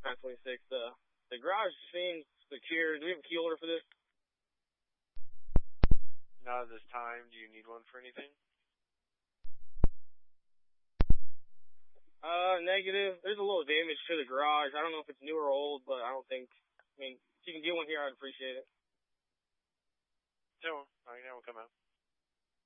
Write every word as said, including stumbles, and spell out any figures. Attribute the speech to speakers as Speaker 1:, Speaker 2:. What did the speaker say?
Speaker 1: nine twenty-six. The, the garage seems secure. Do we have a key holder for this?
Speaker 2: Not at this time. Do you need one for anything?
Speaker 1: Uh, negative. There's a little damage to the garage. I don't know if it's new or old, but I don't think, I mean, if you can get one here, I'd appreciate it.
Speaker 2: Sure. All right, now we'll come out.